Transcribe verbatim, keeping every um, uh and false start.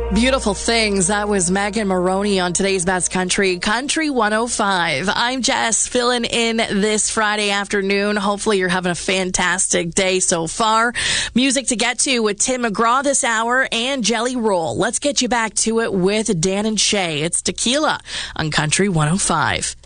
Beautiful Things. That was Megan Maroney on today's Best Country, Country one oh five. I'm Jess, filling in this Friday afternoon. Hopefully you're having a fantastic day so far. Music to get to with Tim McGraw this hour and Jelly Roll. Let's get you back to it with Dan and Shay. It's Tequila on Country one oh five.